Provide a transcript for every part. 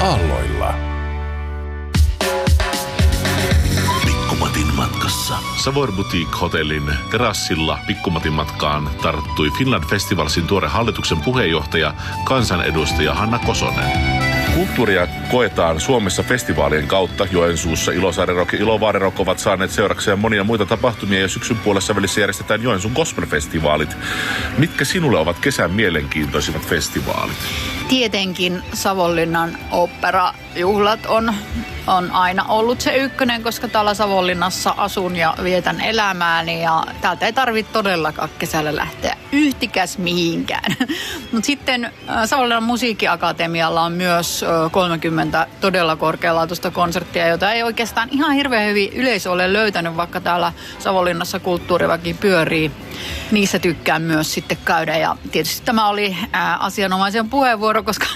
aalloilla. Pikkumatin matkassa. Savoy Boutique-hotellin terassilla Pikkumatin matkaan tarttui Finland Festivalsin tuore hallituksen puheenjohtaja, kansanedustaja Hanna Kosonen. Kulttuuria koetaan Suomessa festivaalien kautta. Joensuussa Ilosaari Rock ja Ilovaari Rock ovat saaneet seurakseen monia muita tapahtumia ja syksyn puolessa välissä järjestetään Joensuun gospel-festivaalit. Mitkä sinulle ovat kesän mielenkiintoisimmat festivaalit? Tietenkin Savonlinnan oopperajuhlat on aina ollut se ykkönen, koska täällä Savonlinnassa asun ja vietän elämääni ja täältä ei tarvitse todellakaan kesällä lähteä yhtikäs mihinkään. Mutta sitten Savonlinnan musiikkiakatemialla on myös 30 todella korkealaatuista konserttia, jota ei oikeastaan ihan hirveän hyvin yleisö ole löytänyt, vaikka täällä Savonlinnassa kulttuuriväki pyörii. Niissä tykkään myös sitten käydä ja tietysti tämä oli asianomaisen puheenvuoro, koska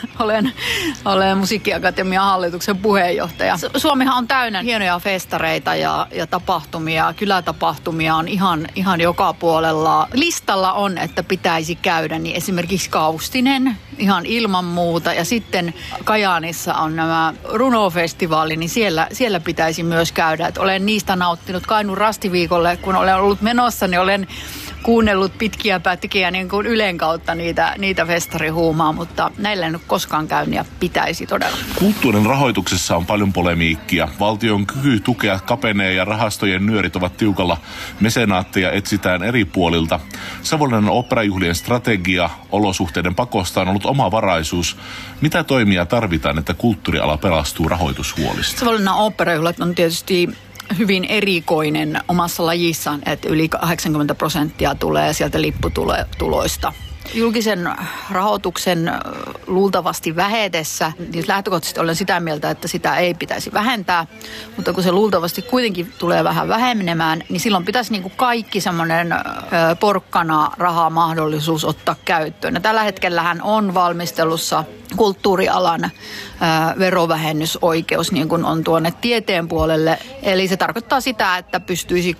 olen musiikkiakatemian hallituksen puheenjohtaja. Suomihan on täynnä hienoja festareita ja tapahtumia, kylätapahtumia on ihan joka puolella. Listalla on, että pitäisi käydä, niin esimerkiksi Kaustinen ihan ilman muuta ja sitten Kajaanissa on nämä runofestivaali, niin siellä pitäisi myös käydä. Et olen niistä nauttinut Kainuun Rastiviikolle, kun olen ollut menossa, niin olen kuunnellut pitkiä pätkiä niin kuin Ylen kautta niitä festarihuumaa, mutta näillä en ole koskaan käynyt ja pitäisi todella. Kulttuurin rahoituksessa on paljon polemiikkia. Valtion kyky tukea kapenee ja rahastojen nyörit ovat tiukalla. Mesenaatteja etsitään eri puolilta. Savonlinnan oopperajuhlien strategia olosuhteiden pakosta on ollut omavaraisuus. Mitä toimia tarvitaan, että kulttuuriala pelastuu rahoitushuolista? Savonlinnan oopperajuhlat on tietysti hyvin erikoinen omassa lajissaan, että yli 80% tulee sieltä lipputuloista. Julkisen rahoituksen luultavasti vähetessä, niin lähtökohtaisesti olen sitä mieltä, että sitä ei pitäisi vähentää, mutta kun se luultavasti kuitenkin tulee vähän vähenemään, niin silloin pitäisi niin kuin kaikki semmoinen porkkana rahamahdollisuus ottaa käyttöön. Ja tällä hetkellähän on valmistelussa kulttuurialan verovähennysoikeus, niin kuin on tuonne tieteen puolelle. Eli se tarkoittaa sitä, että pystyisi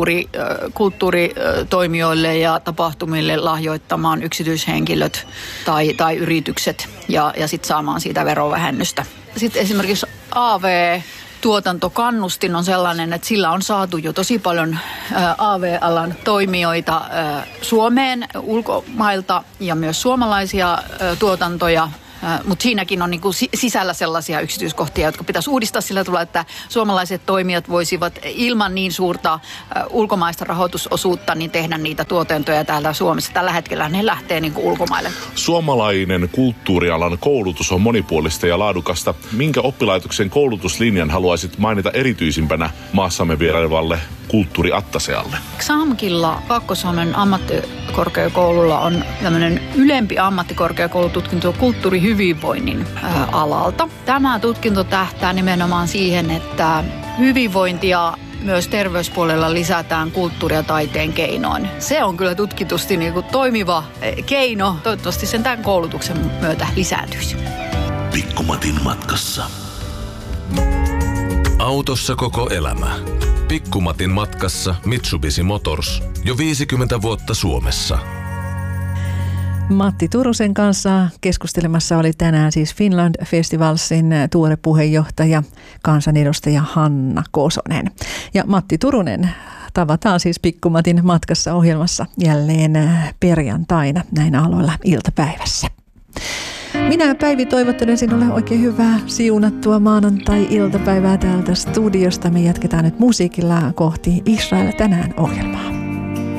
kulttuuritoimijoille ja tapahtumille lahjoittamaan yksityishenkilöt tai yritykset ja sitten saamaan siitä verovähennystä. Sitten esimerkiksi AV-tuotantokannustin on sellainen, että sillä on saatu jo tosi paljon AV-alan toimijoita Suomeen ulkomailta ja myös suomalaisia tuotantoja. Mutta siinäkin on niinku sisällä sellaisia yksityiskohtia, jotka pitäisi uudistaa sillä tavalla, että suomalaiset toimijat voisivat ilman niin suurta ulkomaista rahoitusosuutta niin tehdä niitä tuotantoja täällä Suomessa. Tällä hetkellä ne lähtee niinku ulkomaille. Suomalainen kulttuurialan koulutus on monipuolista ja laadukasta. Minkä oppilaitoksen koulutuslinjan haluaisit mainita erityisimpänä maassamme vierailevalle kulttuuriattasealle? XAMKilla, Kaakkois-Suomen ammattikorkeakoululla on tämmöinen ylempi ammattikorkeakoulututkinto kulttuurihyvinvoinnin alalta. Tämä tutkinto tähtää nimenomaan siihen, että hyvinvointia myös terveyspuolella lisätään kulttuuri- ja taiteen keinoin. Se on kyllä tutkitusti niin kuin toimiva keino. Toivottavasti sen tämän koulutuksen myötä lisääntyisi. Pikkumatin matkassa. Autossa koko elämä. Pikkumatin matkassa Mitsubishi Motors. Jo 50 vuotta Suomessa. Matti Turusen kanssa keskustelemassa oli tänään siis Finland Festivalsin tuore puheenjohtaja, kansanedustaja Hanna Kosonen. Ja Matti Turunen tavataan siis Pikkumatin matkassa ohjelmassa jälleen perjantaina näin aloilla iltapäivässä. Minä Päivi toivottelen sinulle oikein hyvää siunattua maanantai-iltapäivää täältä studiosta. Me jatketaan nyt musiikilla kohti Israel tänään -ohjelmaa.